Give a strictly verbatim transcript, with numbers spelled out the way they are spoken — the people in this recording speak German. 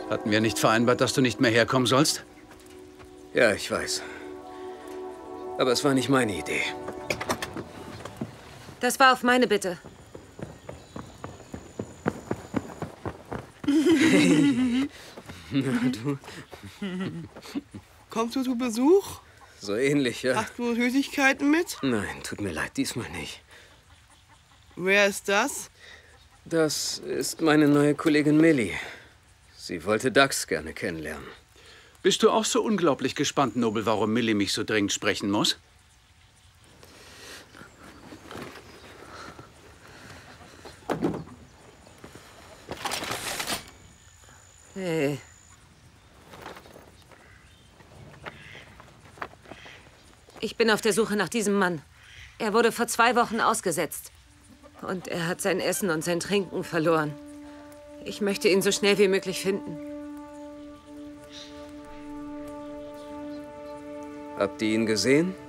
Hatten wir nicht vereinbart, dass du nicht mehr herkommen sollst? Ja, ich weiß. Aber es war nicht meine Idee. Das war auf meine Bitte. Na, du. Kommst du zu Besuch? So ähnlich, ja. Hast du Süßigkeiten mit? Nein, tut mir leid, diesmal nicht. Wer ist das? Das ist meine neue Kollegin Millie. Sie wollte Dax gerne kennenlernen. Bist du auch so unglaublich gespannt, Noble, warum Millie mich so dringend sprechen muss? Hey. Ich bin auf der Suche nach diesem Mann. Er wurde vor zwei Wochen ausgesetzt. Und er hat sein Essen und sein Trinken verloren. Ich möchte ihn so schnell wie möglich finden. Habt ihr ihn gesehen?